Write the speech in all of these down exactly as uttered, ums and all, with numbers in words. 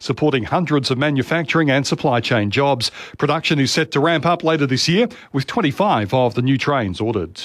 supporting hundreds of manufacturing and supply chain jobs. Production is set to ramp up later this year, with twenty-five of the new trains ordered.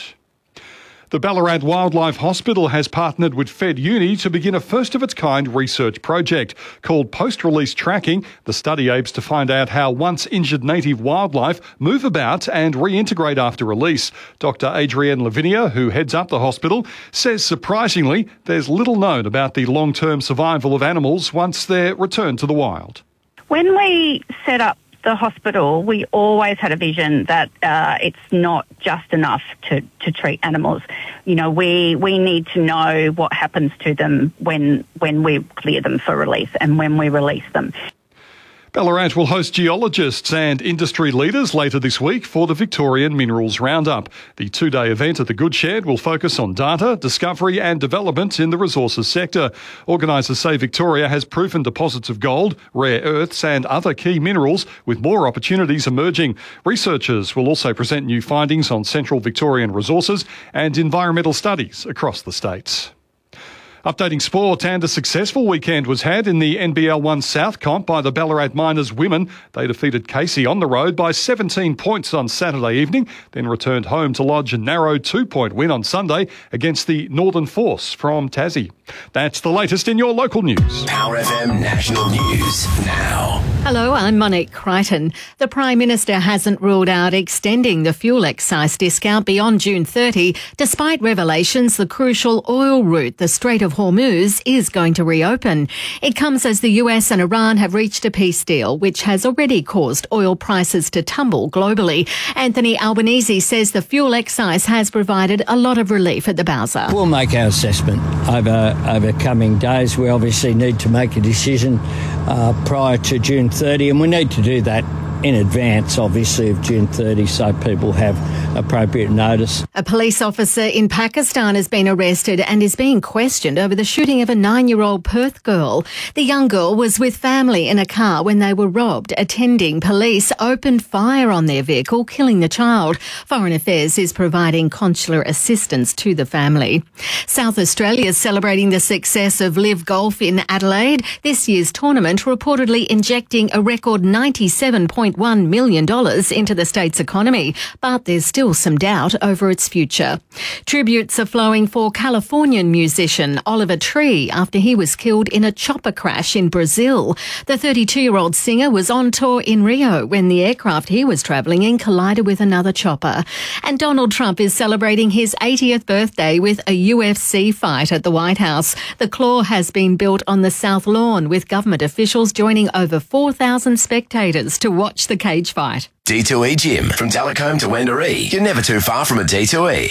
The Ballarat Wildlife Hospital has partnered with FedUni to begin a first-of-its-kind research project called Post-Release Tracking. The study aims to find out how once-injured native wildlife move about and reintegrate after release. Doctor Adrienne Lavinia, who heads up the hospital, says surprisingly there's little known about the long-term survival of animals once they're returned to the wild. When we set up the hospital, we always had a vision that uh, it's not just enough to, to treat animals. You know, we we need to know what happens to them when when we clear them for release and when we release them. Ballarat will host geologists and industry leaders later this week for the Victorian Minerals Roundup. The two-day event at the Goodshed will focus on data, discovery and development in the resources sector. Organisers say Victoria has proven deposits of gold, rare earths and other key minerals, with more opportunities emerging. Researchers will also present new findings on central Victorian resources and environmental studies across the states. Updating sport, and a successful weekend was had in the N B L one South comp by the Ballarat Miners women. They defeated Casey on the road by seventeen points on Saturday evening, then returned home to lodge a narrow two-point win on Sunday against the Northern Force from Tassie. That's the latest in your local news. Power F M National News now. Hello, I'm Monique Crichton. The Prime Minister hasn't ruled out extending the fuel excise discount beyond June thirtieth, despite revelations the crucial oil route, the Strait of Hormuz, is going to reopen. It comes as the U S and Iran have reached a peace deal, which has already caused oil prices to tumble globally. Anthony Albanese says the fuel excise has provided a lot of relief at the Bowser. We'll make our assessment over, over coming days. We obviously need to make a decision uh, prior to June thirtieth, and we need to do that in advance, obviously, of June thirtieth, so people have appropriate notice. A police officer in Pakistan has been arrested and is being questioned over the shooting of a nine-year-old Perth girl. The young girl was with family in a car when they were robbed. Attending police opened fire on their vehicle, killing the child. Foreign Affairs is providing consular assistance to the family. South Australia is celebrating the success of Live Golf in Adelaide. This year's tournament reportedly injecting a record ninety-seven point one million dollars into the state's economy, but there's still some doubt over its future. Tributes are flowing for Californian musician Oliver Tree after he was killed in a chopper crash in Brazil. The thirty-two-year-old singer was on tour in Rio when the aircraft he was travelling in collided with another chopper. And Donald Trump is celebrating his eightieth birthday with a U F C fight at the White House. The Claw has been built on the South Lawn, with government officials joining over four thousand spectators to watch the cage fight. D two E Gym. From Telecombe to Wendouree, you're never too far from a D two E.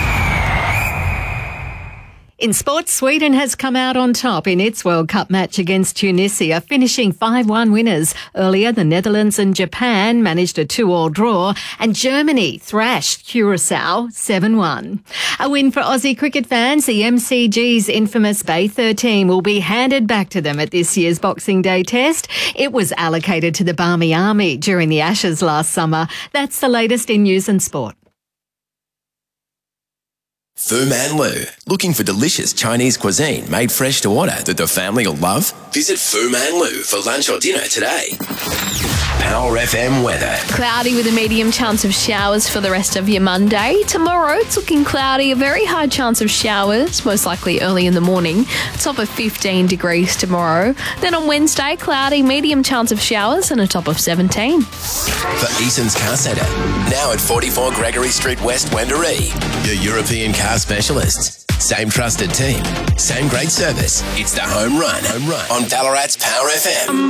In sports, Sweden has come out on top in its World Cup match against Tunisia, finishing five one winners. Earlier, the Netherlands and Japan managed a two-all draw, and Germany thrashed Curacao seven one. A win for Aussie cricket fans. The M C G's infamous Bay thirteen will be handed back to them at this year's Boxing Day test. It was allocated to the Barmy Army during the Ashes last summer. That's the latest in news and sport. Fu Man Lu. Looking for delicious Chinese cuisine made fresh to order that the family will love? Visit Fu Man Lu for lunch or dinner today. Power F M weather. Cloudy with a medium chance of showers for the rest of your Monday. Tomorrow it's looking cloudy, a very high chance of showers, most likely early in the morning. Top of fifteen degrees tomorrow. Then on Wednesday, cloudy, medium chance of showers and a top of seventeen. For Eason's Car Centre, now at forty-four Gregory Street West, Wendouree. Your European car specialists. Same trusted team. Same great service. It's the home run. Home run on Ballarat's Power F M.